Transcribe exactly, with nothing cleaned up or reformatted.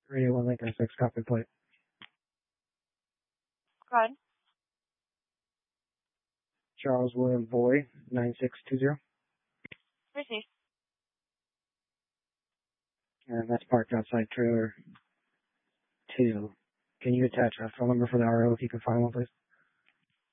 Radio one Lincoln six, copy plate. Go ahead. Charles William Boy, nine six two zero. Receive. And that's parked outside trailer two. Can you attach a phone number for the R O if you can find one, please?